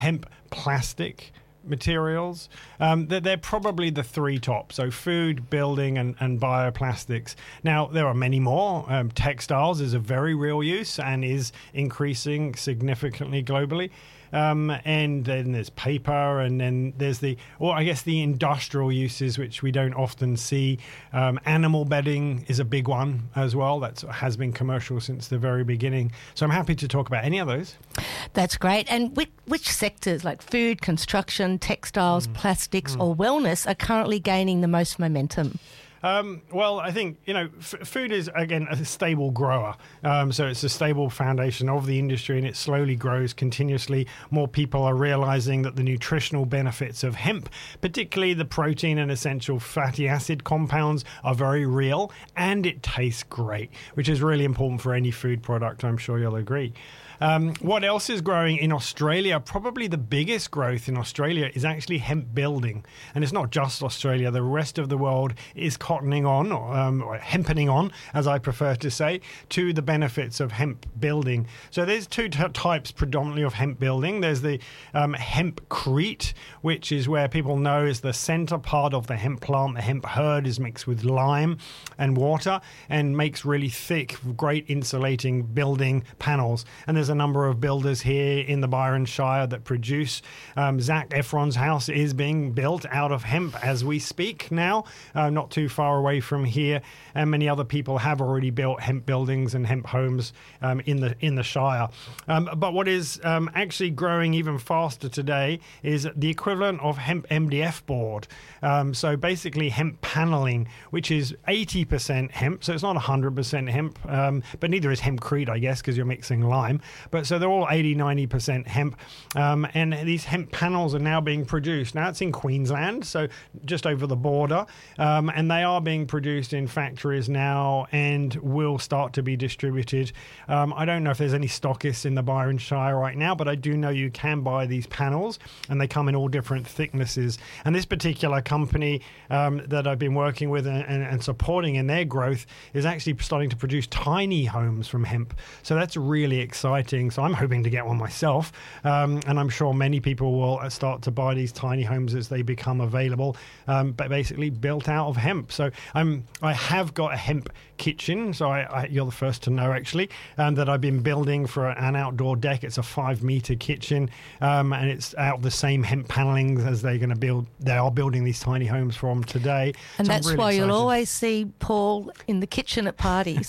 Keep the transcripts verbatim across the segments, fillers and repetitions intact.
hemp plastic materials. Um, they're, they're probably the three top. So food, building, and, and bioplastics. Now, there are many more. Um, textiles is a very real use and is increasing significantly globally. Um, and then there's paper, and then there's the, or I guess the industrial uses, which we don't often see. Um, animal bedding is a big one as well. That has been commercial since the very beginning. So I'm happy to talk about any of those. That's great. And which, which sectors like food, construction, textiles, mm. plastics mm. or wellness are currently gaining the most momentum? Um, well, I think, you know, f- food is, again, a stable grower. Um, so it's a stable foundation of the industry, and it slowly grows continuously. More people are realizing that the nutritional benefits of hemp, particularly the protein and essential fatty acid compounds, are very real, and it tastes great, which is really important for any food product. I'm sure you'll agree. Um, what else is growing in Australia? Probably the biggest growth in Australia is actually hemp building. And it's not just Australia. The rest of the world is cottoning on, or, um, or hempening on, as I prefer to say, to the benefits of hemp building. So there's two t- types predominantly of hemp building. There's the um, hempcrete, which is where people know is the center part of the hemp plant. The hemp hurd is mixed with lime and water and makes really thick, great insulating building panels. And there's a number of builders here in the Byron Shire that produce. Um, Zac Efron's house is being built out of hemp as we speak now, uh, not too far away from here. And many other people have already built hemp buildings and hemp homes um, in the in the Shire. Um, but what is um, actually growing even faster today is the equivalent of hemp M D F board. Um, so basically hemp paneling, which is eighty percent hemp. So it's not one hundred percent hemp, um, but neither is hempcrete, I guess, because you're mixing lime. But so they're all eighty, ninety percent hemp. Um, and these hemp panels are now being produced. Now it's in Queensland, so just over the border. Um, and they are being produced in factories now and will start to be distributed. Um, I don't know if there's any stockists in the Byron Shire right now, but I do know you can buy these panels, and they come in all different thicknesses. And this particular company um, that I've been working with and, and, and supporting in their growth is actually starting to produce tiny homes from hemp. So that's really exciting. So I'm hoping to get one myself, um, and I'm sure many people will start to buy these tiny homes as they become available, um, but basically built out of hemp. So I'm I have got a hemp kitchen, so I, I, you're the first to know actually, um, that I've been building for an outdoor deck. It's a five meter kitchen, um, and it's out of the same hemp paneling as they're going to build. They are building these tiny homes from today, and so that's really why excited. You'll always see Paul in the kitchen at parties.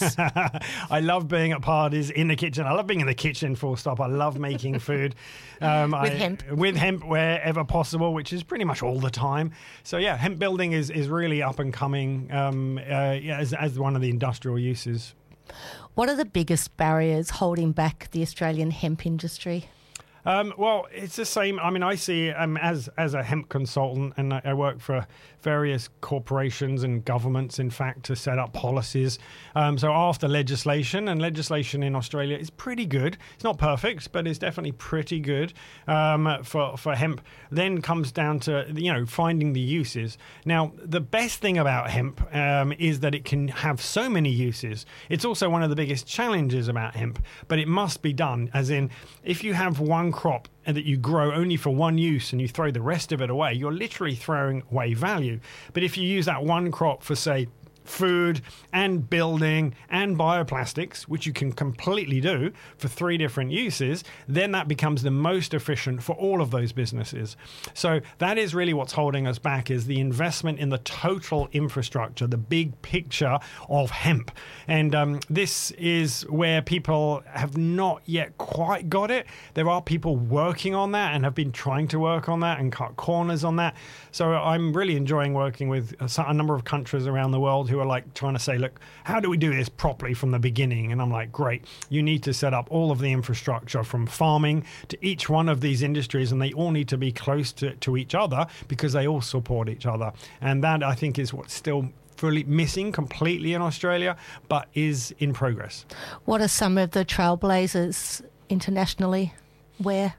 I love being at parties in the kitchen. I love being in the kitchen, full stop. I love making food. Um, with I, hemp. With hemp wherever possible, which is pretty much all the time. So yeah, hemp building is, is really up and coming um, uh, yeah, as, as one of the industrial uses. What are the biggest barriers holding back the Australian hemp industry? Um, well, it's the same. I mean, I see um, as as a hemp consultant, and I, I work for various corporations and governments, in fact, to set up policies. Um, so after legislation, and legislation in Australia is pretty good. It's not perfect, but it's definitely pretty good um, for, for hemp. Then comes down to, you know, finding the uses. Now, the best thing about hemp um, is that it can have so many uses. It's also one of the biggest challenges about hemp, but it must be done. As in, if you have one crop and that you grow only for one use and you throw the rest of it away, you're literally throwing away value. But if you use that one crop for, say, food and building and bioplastics, which you can completely do for three different uses, then that becomes the most efficient for all of those businesses. So that is really what's holding us back, is the investment in the total infrastructure, the big picture of hemp. And um, this is where people have not yet quite got it. There are people working on that and have been trying to work on that and cut corners on that. So I'm really enjoying working with a, a number of countries around the world who are like trying to say, look, how do we do this properly from the beginning? And I'm like, great, you need to set up all of the infrastructure from farming to each one of these industries, and they all need to be close to, to each other because they all support each other. And that, I think, is what's still fully missing completely in Australia, but is in progress. What are some of the trailblazers internationally? Where?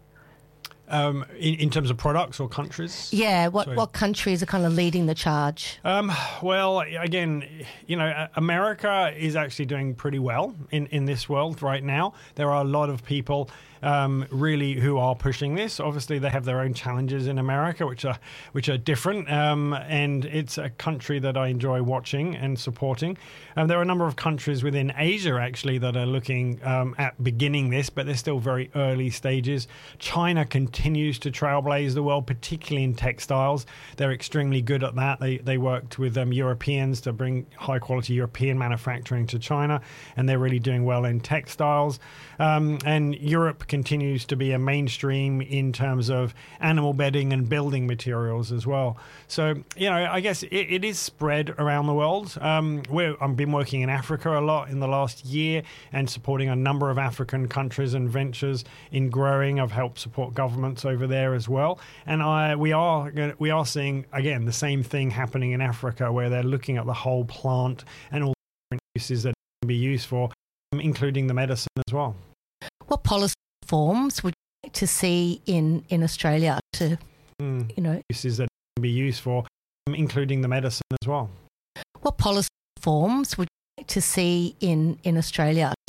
Um, in, in terms of products or countries? Yeah, what, Sorry. what countries are kind of leading the charge? Um, well, again, you know, America is actually doing pretty well in, in this world right now. There are a lot of people um, really who are pushing this. Obviously, they have their own challenges in America, which are which are different, um, and it's a country that I enjoy watching and supporting. Um, there are a number of countries within Asia, actually, that are looking um, at beginning this, but they're still very early stages. China continues to trailblaze the world, particularly in textiles. They're extremely good at that. They they worked with um, Europeans to bring high-quality European manufacturing to China, and they're really doing well in textiles. Um, and Europe continues to be a mainstream in terms of animal bedding and building materials as well. So, you know, I guess it, it is spread around the world. Um, we're, I've been working in Africa a lot in the last year and supporting a number of African countries and ventures in growing. I've helped support governments over there as well. And I we are we are seeing, again, the same thing happening in Africa, where they're looking at the whole plant and all the different uses that it can be used for, including the medicine as well. What policy reforms would you like to see in, in Australia to, mm. you know, uses that can be used for, including the medicine as well? What policy reforms would you like to see in, in Australia